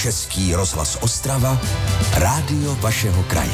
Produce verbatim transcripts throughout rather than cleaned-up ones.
Český rozhlas Ostrava, rádio vašeho kraje.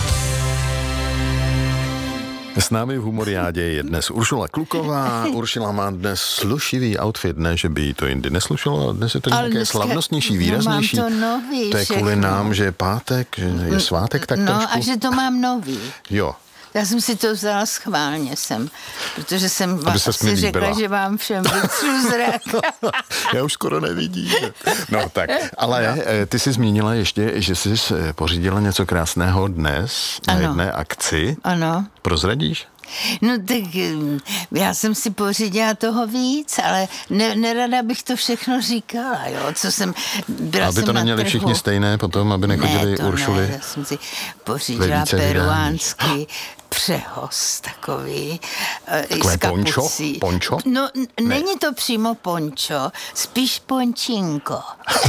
S námi v Humoriádě je dnes Uršula Kluková. Uršula má dnes slušivý outfit, ne, že by jí to jindy neslušelo, ale dnes je to nějaké dneska slavnostnější, výraznější. No, mám to nový, to je kvůli všechno. nám, že je pátek, že je svátek, tak no, trošku. No a že to mám nový. Jo. Já jsem si to vzala schválně sem, protože jsem vám si řekla, že vám všem vytřu zrak. Já už skoro nevidím. No tak, ale ty jsi zmínila ještě, že jsi pořídila něco krásného dnes na ano. jedné akci. Ano. Prozradíš? No tak já jsem si pořídila toho víc, ale ne, nerada bych to všechno říkala, jo, co jsem, byla aby jsem to neměli trhu. Všichni stejné potom, aby nechodili ne, to Uršuly. Ne, já jsem si pořídila peruánský přehoz takový. Takové pončo? Pončo? No, n- není to přímo pončo, spíš pončinko.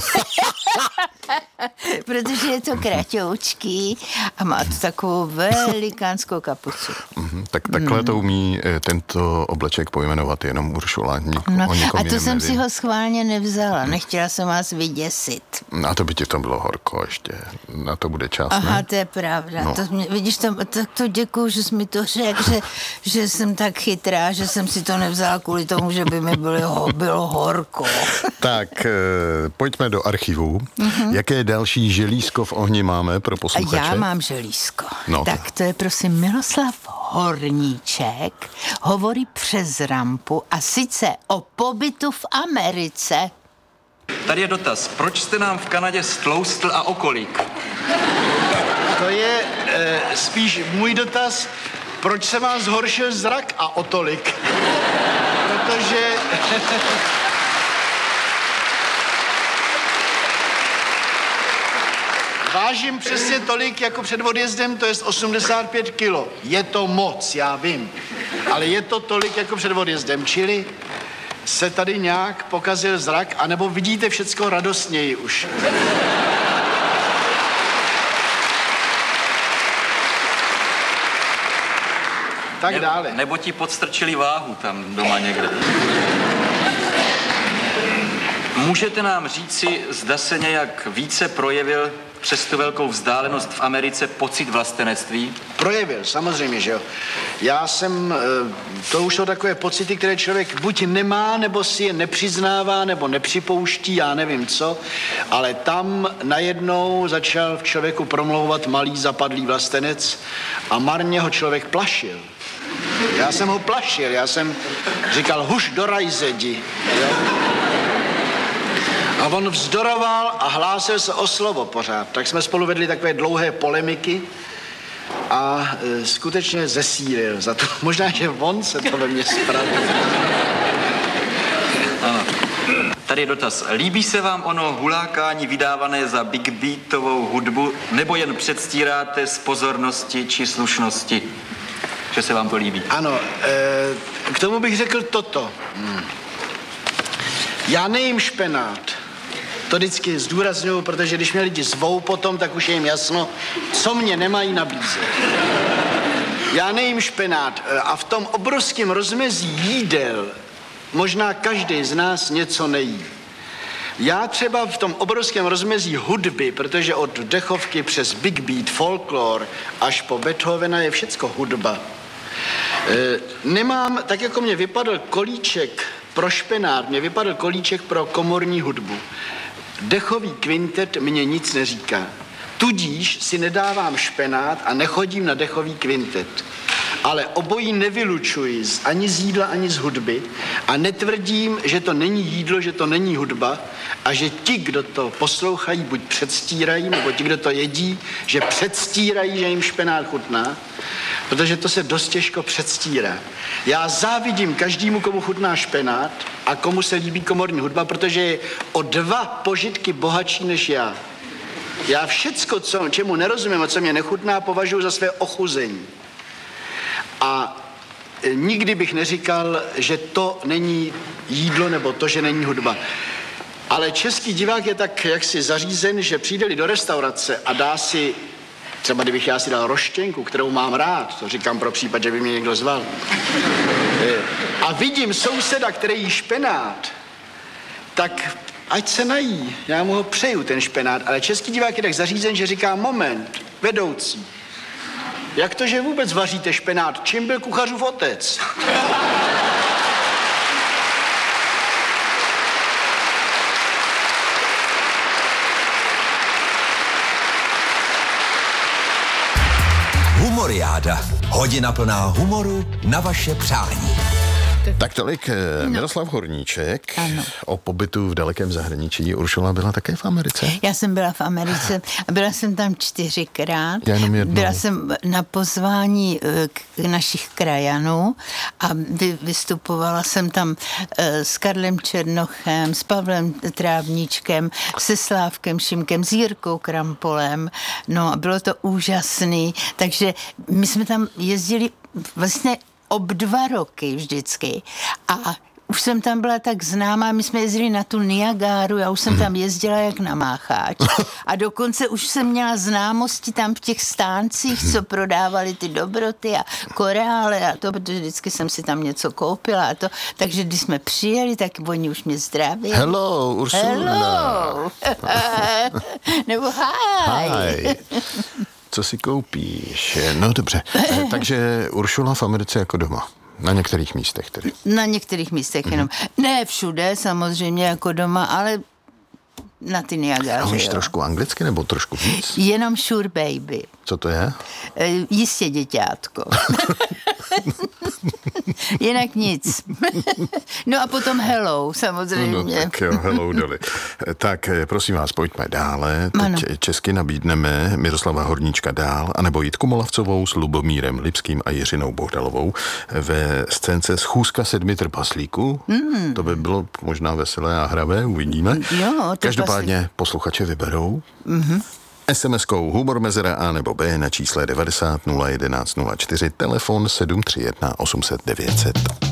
Protože je to kratoučký a má to takovou velikánskou kapucu. Mm, tak takhle mm. to umí tento obleček pojmenovat jenom Uršula. Nik- no, a to jsem nevím. si ho schválně nevzala. Nechtěla jsem vás vyděsit. A to by ti v tom bylo horko ještě. Na to bude čas, Aha, ne? to je pravda. No. To mě, vidíš, to, tak to děkuju, že jsi mi to řekl, že, že jsem tak chytrá, že jsem si to nevzala kvůli tomu, že by mi bylo, bylo horko. Tak, e, pojďme do archivu. Mm-hmm. Jaké další želízko v ohni máme pro posluchače? A já mám želízko. No, tak to je prosím Miloslav Horníček, hovorí přes rampu a sice o pobytu v Americe. Tady je dotaz. Proč jste nám v Kanadě stloustl a o kolik? To je e, spíš můj dotaz. Proč se vám zhoršil zrak a o tolik? Protože... Vážím přesně tolik jako před odjezdem, to je osmdesát pět kilo. Je to moc, já vím. Ale je to tolik jako před odjezdem, čili se tady nějak pokazil zrak, anebo vidíte všecko radostněji už. Tak ne, dále. Nebo ti podstrčili váhu tam doma někde. Můžete nám říci, zda se nějak více projevil přes tu velkou vzdálenost v Americe pocit vlastenectví? Projevil, samozřejmě, že jo. Já jsem, to už jsou takové pocity, které člověk buď nemá, nebo si je nepřiznává, nebo nepřipouští, já nevím co, ale tam najednou začal v člověku promlouvat malý zapadlý vlastenec a marně ho člověk plašil. Já jsem ho plašil, já jsem říkal, huš do rajze, jdi, jo. A on vzdoroval a hlásil se o slovo pořád. Tak jsme spolu vedli takové dlouhé polemiky a e, skutečně zesílil za to. Možná, že on se to ve mně spravil. Ano. Tady je dotaz. Líbí se vám ono hulákání vydávané za big beatovou hudbu, nebo jen předstíráte z pozornosti či slušnosti? Že se vám to líbí? Ano, e, k tomu bych řekl toto. Hmm. Já nejím špenát. To vždycky zdůrazňuju, protože když mě lidi zvou potom, tak už je jim jasno, co mě nemají nabízet. Já nejím špenát a v tom obrovském rozmezí jídel možná každý z nás něco nejí. Já třeba v tom obrovském rozmezí hudby, protože od dechovky přes big beat, folklor až po Beethovena je všecko hudba. E, nemám, tak jako mě vypadl kolíček pro špenát, mě vypadl kolíček pro komorní hudbu. Dechový kvintet mě nic neříká. Tudíž si nedávám špenát a nechodím na dechový kvintet. Ale obojí nevylučuji ani z jídla, ani z hudby a netvrdím, že to není jídlo, že to není hudba a že ti, kdo to poslouchají, buď předstírají, nebo ti, kdo to jedí, že předstírají, že jim špenát chutná, protože to se dost těžko předstírá. Já závidím každému, komu chutná špenát a komu se líbí komorní hudba, protože je o dva požitky bohatší než já. Já všecko, co, čemu nerozumím a co mě nechutná, považuji za své ochuzení. A nikdy bych neříkal, že to není jídlo nebo to, že není hudba. Ale český divák je tak jaksi zařízen, že přijde-li do restaurace a dá si, třeba kdybych já si dal roštěnku, kterou mám rád, to říkám pro případ, že by mě někdo zval, a vidím souseda, který jí špenát, tak ať se nají, já mu ho přeju, ten špenát, ale český divák je tak zařízen, že říká moment, vedoucí. Jak to, že vůbec vaříte špenát? Čím byl kuchařův otec? Humoriáda. Hodina plná humoru na vaše přání. Tak tolik no. Miroslav Horníček. Ano. O pobytu v dalekém zahraničí. Uršula byla také v Americe? Já jsem byla v Americe a byla jsem tam čtyřikrát. Já jenom jednou. Byla jsem na pozvání k našich krajanů a vy, vystupovala jsem tam s Karlem Černochem, s Pavlem Trávníčkem, se Slávkem Šimkem, s Jirkou Krampolem. No a bylo to úžasný. Takže my jsme tam jezdili vlastně ob dva roky vždycky a už jsem tam byla tak známá, my jsme jezdili na tu Niagáru, já už jsem tam jezdila jak na mácháč a dokonce už jsem měla známosti tam v těch stáncích, co prodávali ty dobroty a korále a to, protože vždycky jsem si tam něco koupila a to, takže když jsme přijeli, tak oni už mě zdravili. Hello, Ursula. Hello. Nebo hi. Hi. Co si koupíš? No dobře, takže Uršula v Americe jako doma. Na některých místech tedy. Na některých místech mm-hmm. jenom. Ne všude, samozřejmě jako doma, ale na ty Niagáře. A umíš trošku anglicky nebo trošku víc? Jenom sure baby. Co to je? E, jistě děťátko. Jinak nic. No a potom hello, samozřejmě. No tak jo, hello dali. Tak prosím vás, pojďme dále. Teď ano. Česky nabídneme Miroslava Horníčka dál, anebo Jitku Molavcovou s Lubomírem Lipským a Jiřinou Bohdalovou ve scénce Schůzka sedmi trpaslíků. Mm. To by bylo možná veselé a hravé, uvidíme. Jo, každopádně posluchače vyberou. Mhm. es em eskou humor mezera A nebo B na čísle devadesát nula jedenáct nula čtyři, telefon sedm tři jedna osm set devět set.